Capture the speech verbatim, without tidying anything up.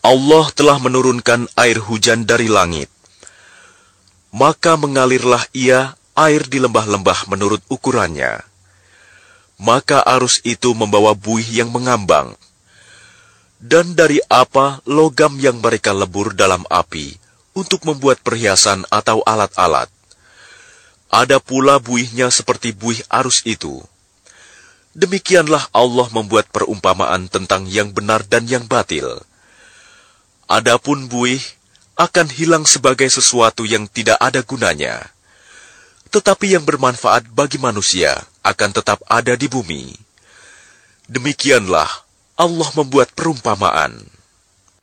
Allah telah menurunkan air hujan dari langit. Maka mengalirlah ia air di lembah-lembah menurut ukurannya. Maka arus itu membawa buih yang mengambang. Dan dari apa logam yang mereka lebur dalam api untuk membuat perhiasan atau alat-alat. Ada pula buihnya seperti buih arus itu. Demikianlah Allah membuat perumpamaan tentang yang benar dan yang batil. Adapun buih akan hilang sebagai sesuatu yang tidak ada gunanya. Tetapi yang bermanfaat bagi manusia akan tetap ada di bumi. Demikianlah Allah membuat perumpamaan.